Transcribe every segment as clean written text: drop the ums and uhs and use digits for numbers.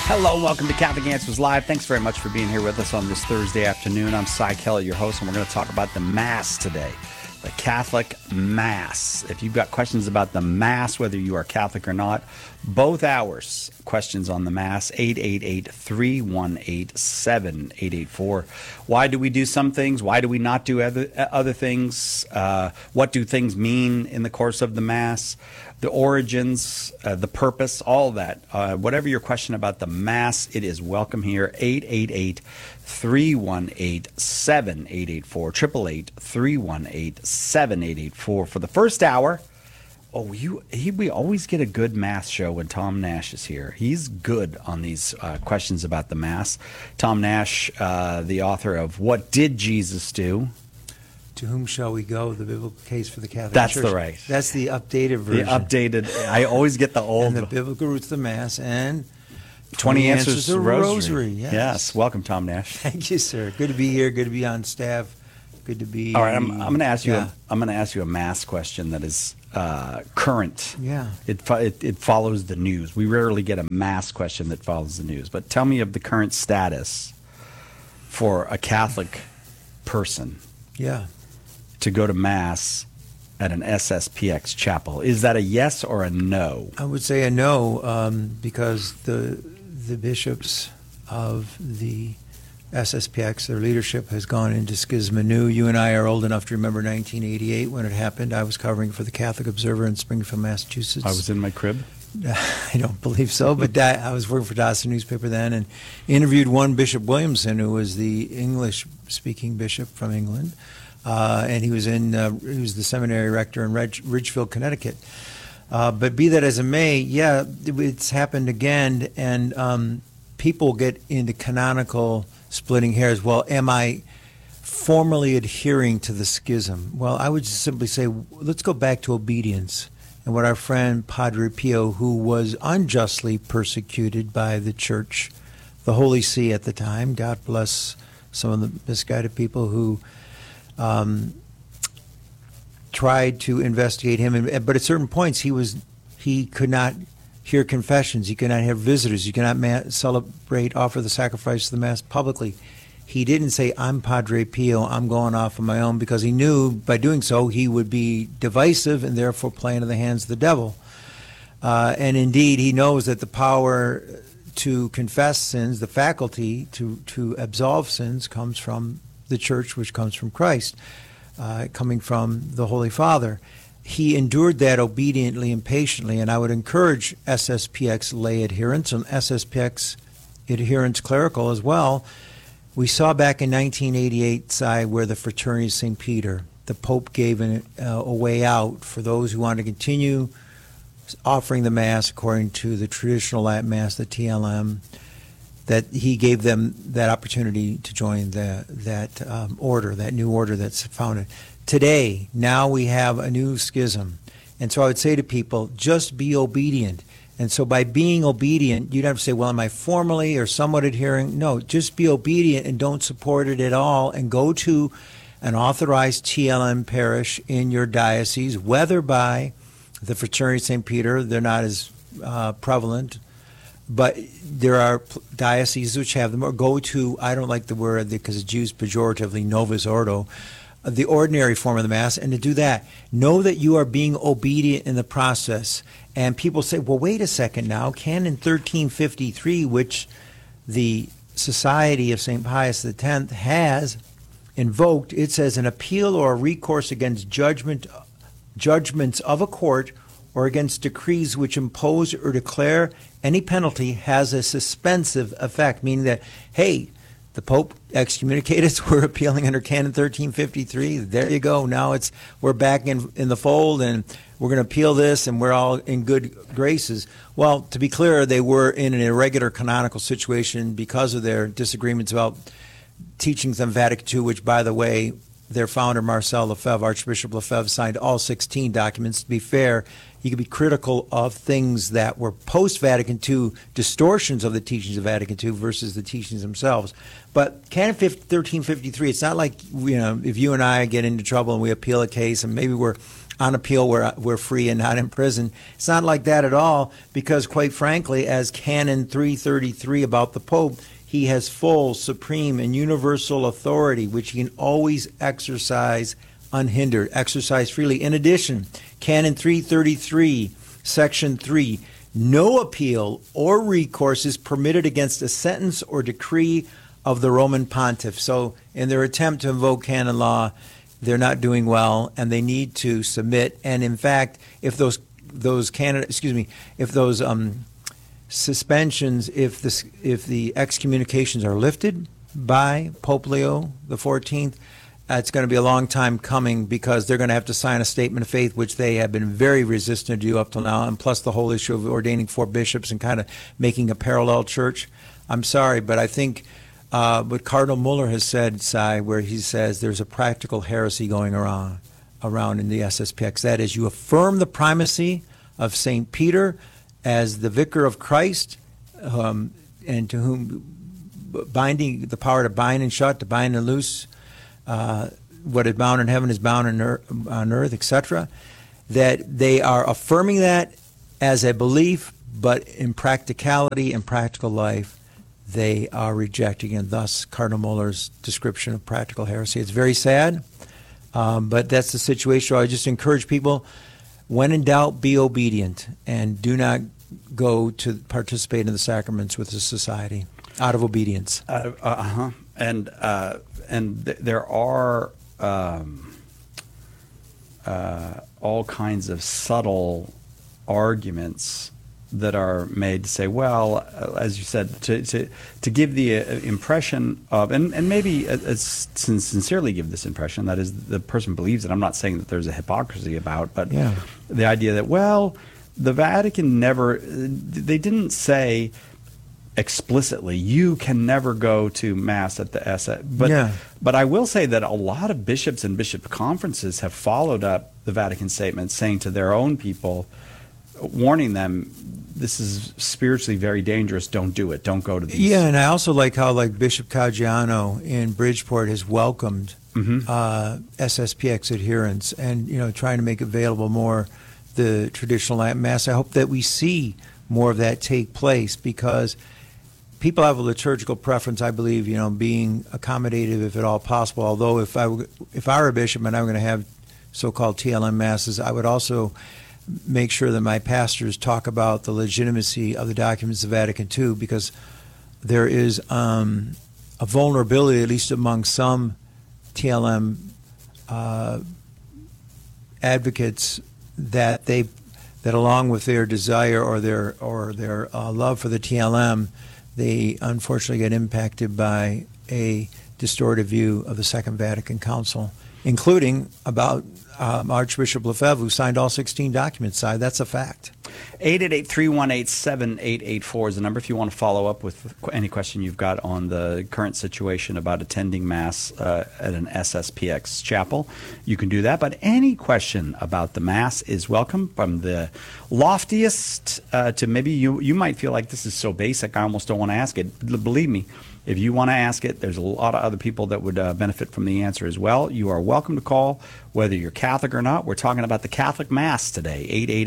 Hello and welcome to Catholic Answers Live. Thanks very much for being here with us on this Thursday afternoon. I'm Cy Kellett, your host, and we're going to talk about the Mass today. The Catholic Mass. If you've got questions about the Mass, whether you are Catholic or not, both hours, questions on the Mass, 888-318-7884. Why do we do some things? Why do we not do other things? What do things mean in the course of the Mass? The origins, the purpose, all that. Whatever your question about the Mass, it is welcome here. 888-318-7884. 888-318-7884. For the first hour, we always get a good Mass show when Tom Nash is here. He's good on these questions about the Mass. Tom Nash, the author of What Did Jesus Do? To Whom Shall We Go? The Biblical Case for the Catholic That's Church. the right. That's the updated version. The updated. I always get the old. And the biblical roots of the Mass and 20 Answers to Rosary. Yes. Welcome, Tom Nash. Thank you, sir. Good to be here. Good to be on staff. Good to be. All right, I'm going to ask you. I'm going to ask you a Mass question that is current. Yeah. It follows the news. We rarely get a Mass question that follows the news. But tell me of the current status for a Catholic person. Yeah. To go to Mass at an SSPX chapel. Is that a yes or a no? I would say a no, because the bishops of the SSPX, their leadership has gone into schisma anew. You and I are old enough to remember 1988 when it happened. I was covering for the Catholic Observer in Springfield, Massachusetts. I was in my crib. I don't believe so, but I was working for Dawson newspaper then and interviewed one Bishop Williamson, who was the English-speaking bishop from England. And he was the seminary rector in Ridgefield, Connecticut. But be that as it may, yeah, it's happened again, and people get into canonical splitting hairs. Well, am I formally adhering to the schism? Well, I would just simply say, let's go back to obedience. And what our friend Padre Pio, who was unjustly persecuted by the Church, the Holy See at the time, God bless some of the misguided people who tried to investigate him, but at certain points he could not hear confessions, he could not have visitors, he could not offer the sacrifice of the Mass publicly. He didn't say, I'm Padre Pio, I'm going off on my own, because he knew by doing so he would be divisive and therefore play into the hands of the devil. And indeed, he knows that the power to confess sins, the faculty to absolve sins, comes from the Church, which comes from Christ, coming from the Holy Father. He endured that obediently and patiently, and I would encourage SSPX lay adherents and SSPX adherents clerical as well. We saw back in 1988, where the Fraternity of St. Peter, the Pope gave a way out for those who wanted to continue offering the Mass according to the traditional Latin Mass, the TLM, that he gave them that opportunity to join that order, that new order that's founded. Today, now we have a new schism. And so I would say to people, just be obedient. And so by being obedient, you don't have to say, well, am I formally or somewhat adhering? No, just be obedient and don't support it at all, and go to an authorized TLM parish in your diocese, whether by the Fraternity of St. Peter, they're not as prevalent, but there are dioceses which have them, or go to, I don't like the word because it's used pejoratively, Novus Ordo, the ordinary form of the Mass, and to do that, know that you are being obedient in the process. And people say, well, wait a second now, Canon 1353, which the Society of St. Pius X has invoked, it says an appeal or a recourse against judgments of a court or against decrees which impose or declare any penalty has a suspensive effect, meaning that, hey, the Pope excommunicated us, we're appealing under Canon 1353. There you go. Now we're back in the fold, and we're going to appeal this, and we're all in good graces. Well, to be clear, they were in an irregular canonical situation because of their disagreements about teachings on Vatican II, which, by the way, their founder, Marcel Lefebvre, Archbishop Lefebvre, signed all 16 documents. To be fair, you could be critical of things that were post-Vatican II distortions of the teachings of Vatican II versus the teachings themselves. But Canon 1353, it's not like, if you and I get into trouble and we appeal a case and maybe we're on appeal we're free and not in prison. It's not like that at all, because quite frankly, as Canon 333 about the Pope, he has full, supreme, and universal authority, which he can always exercise unhindered, exercise freely. In addition, Canon 333, Section 3, no appeal or recourse is permitted against a sentence or decree of the Roman pontiff. So in their attempt to invoke canon law, they're not doing well, and they need to submit. And in fact, if those suspensions, if the excommunications are lifted by Pope Leo the 14th, it's going to be a long time coming, because they're going to have to sign a statement of faith, which they have been very resistant to do up till now, and plus the whole issue of ordaining 4 bishops and kind of making a parallel church. I'm sorry, but I think what Cardinal Muller has said, Cy, where he says there's a practical heresy going around in the SSPX. That is, you affirm the primacy of St. Peter as the vicar of Christ, and to whom binding the power to bind and shut, to bind and loose, what is bound in heaven is bound on earth, etc. That they are affirming that as a belief, but in practicality and practical life, they are rejecting, and thus Cardinal Muller's description of practical heresy. It's very sad, but that's the situation. I just encourage people, when in doubt, be obedient, and do not go to participate in the sacraments with the society out of obedience. And there are all kinds of subtle arguments that are made to say, well, as you said, to give the impression of, and maybe sincerely give this impression, that is, the person believes it. I'm not saying that there's a hypocrisy about, but the idea that, well, the Vatican they didn't say explicitly, you can never go to Mass at the SS. But I will say that a lot of bishops and bishop conferences have followed up the Vatican statement, saying to their own people, warning them, this is spiritually very dangerous, don't do it, don't go to these. Yeah, and I also like how Bishop Caggiano in Bridgeport has welcomed SSPX adherents, and trying to make available more the traditional Latin Mass. I hope that we see more of that take place, because people have a liturgical preference, I believe, being accommodative if at all possible. Although if I were a bishop and I'm going to have so-called TLM Masses, I would also make sure that my pastors talk about the legitimacy of the documents of Vatican II, because there is a vulnerability, at least among some TLM advocates, that along with their desire or their love for the TLM, they unfortunately get impacted by a distorted view of the Second Vatican Council, including about Archbishop Lefebvre, who signed all 16 documents. That's a fact. 888-318-7884 is the number if you want to follow up with any question you've got on the current situation about attending Mass at an SSPX chapel. You can do that, but any question about the Mass is welcome, from the loftiest to maybe you might feel like this is so basic I almost don't want to ask it. Believe me, if you want to ask it, there's a lot of other people that would benefit from the answer as well. You are welcome to call, whether you're Catholic or not. We're talking about the Catholic Mass today,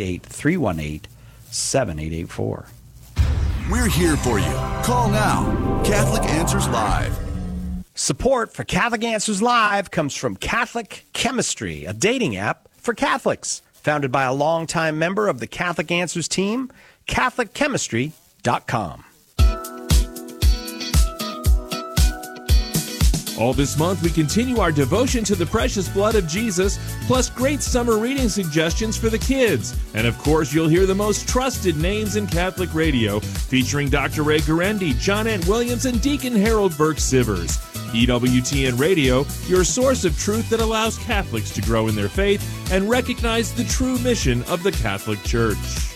888-318-7884. We're here for you. Call now. Catholic Answers Live. Support for Catholic Answers Live comes from Catholic Chemistry, a dating app for Catholics. Founded by a longtime member of the Catholic Answers team, CatholicChemistry.com. All this month, we continue our devotion to the precious blood of Jesus, plus great summer reading suggestions for the kids. And of course, you'll hear the most trusted names in Catholic radio, featuring Dr. Ray Guarendi, John Ant Williams, and Deacon Harold Burke-Sivers. EWTN Radio, your source of truth that allows Catholics to grow in their faith and recognize the true mission of the Catholic Church.